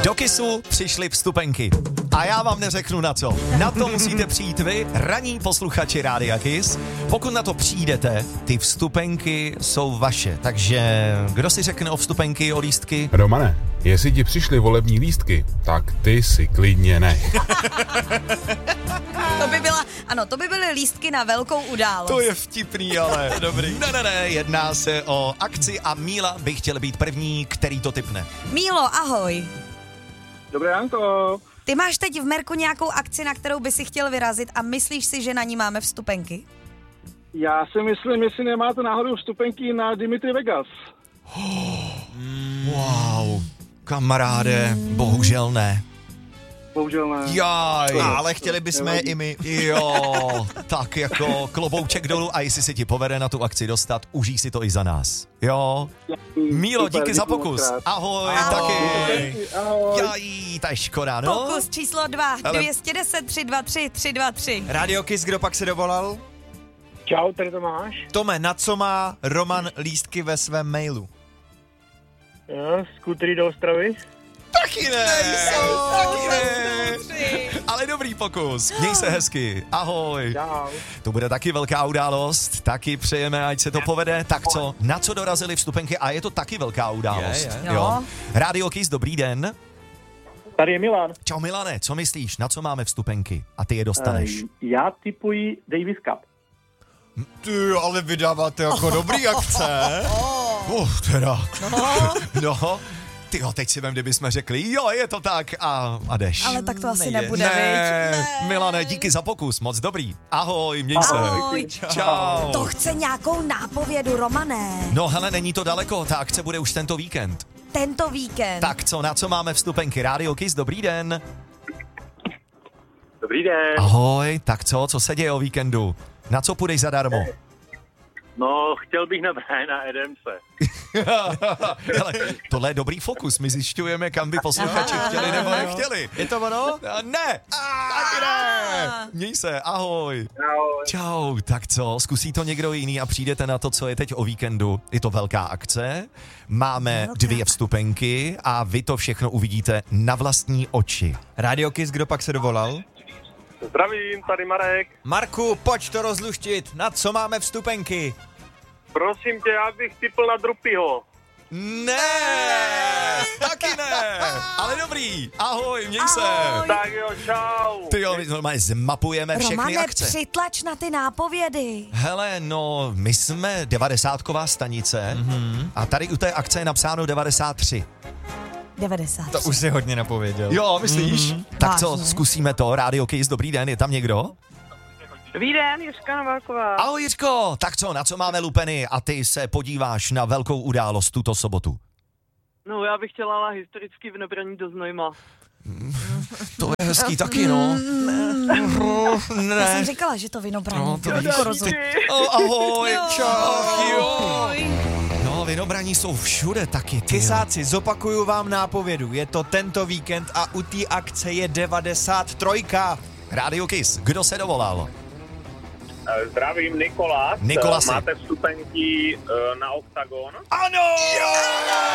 Do Kissu přišly vstupenky. A já vám neřeknu na co. Na to musíte přijít vy, ranní posluchači Rádia Kiss. Pokud na to přijdete, ty vstupenky jsou vaše. Takže kdo si řekne o vstupenky, o lístky? Romane, jestli ti přišly volební lístky, tak ty si klidně nech. To by byly lístky na velkou událost. To je vtipný, ale dobrý. Ne, jedná se o akci a Míla by chtěl být první, který to tipne. Mílo, ahoj. Dobré ránko. Ty máš teď v Merku nějakou akci, na kterou by si chtěl vyrazit a myslíš si, že na ní máme vstupenky? Já si myslím, jestli nemáte náhodou vstupenky na Dimitri Vegas. Wow, kamaráde, bohužel ne. Bohužel ne. Jaj. Ale chtěli bychom je i my. Jo, tak jako klobouček dolů a jestli se ti povede na tu akci dostat, užij si to i za nás. Jo. Mílo, díky za pokus. Ahoj, taky. Ahoj. Jaj, ta je škoda, no. Pokus číslo 2, 210 323 323. Radio Kiss, kdo pak se dovolal? Čau, tady to máš. Tome, na co má Roman lístky ve svém mailu? Skutry do Ostravy. Taky ne. Taky ne. Ale dobrý pokus. Měj se hezky. Ahoj. Čau. To bude taky velká událost. Taky přejeme, ať se to povede. Tak co? Na co dorazily vstupenky? A je to taky velká událost. Je. Jo. Radio Kiss, dobrý den. Tady je Milan. Čau Milane, co myslíš? Na co máme vstupenky? A ty je dostaneš. Já tipuji Davis Cup. Ty, ale vydáváte jako dobrý akce. Teda. No. Tyjo, teď si vem, kdybychom řekli, jo, je to tak a jdeš. Ale tak to asi nebude, Ne, Milane, díky za pokus, moc dobrý. Ahoj, měj se. Ahoj. Čau. To chce nějakou nápovědu, Romané. No hele, není to daleko, ta akce bude už tento víkend. Tento víkend. Tak co, na co máme vstupenky? Radio Kiss, dobrý den. Dobrý den. Ahoj, tak co se děje o víkendu? Na co půjdeš zadarmo? No, chtěl bych na Briana Adamse. Hele, tohle je dobrý fokus, my zjišťujeme, kam by posluchači chtěli nebo nechtěli. Je to ono? Ne, taky ne. Měj se, ahoj. Ahoj. Čau, tak co, zkusí to někdo jiný a přijdete na to, co je teď o víkendu. Je to velká akce, máme 2 vstupenky a vy to všechno uvidíte na vlastní oči. Radio Kiss, kdo pak se dovolal? Zdravím, tady Marek. Marku, pojď to rozluštit. Na co máme vstupenky? Prosím tě, já bych tipl na Drupyho. Ne, taky ne, ale dobrý, ahoj, měj se. Tak jo, čau. Ty jo, my normálně zmapujeme všechny Romane, akce. přitlač na ty nápovědy. Hele, no, my jsme 90ková stanice a tady u té akce je napsáno 93. 90. To už si hodně napověděl. Jo, myslíš? Tak co, Vážně? zkusíme to, Radio Kiss, dobrý den, je tam někdo? Dobrý den, Jiřka Nováková. Ahoj Jiřko, tak co, na co máme lupeny a ty se podíváš na velkou událost tuto sobotu? No, já bych chtěla ale historicky Vinobraní do Znojma. To je hezký taky, no. Já jsem říkala, že to Vinobraní. No, to víš. Ahoj, čau. No, Vinobraní jsou všude taky, ty. Kisáci, zopakuju vám nápovědu. Je to tento víkend a u té akce je 93. Radio Kiss, kdo se dovolal? Zdravím, Nikolás. Nikolasi. Máte vstupenky na Octagon? Ano!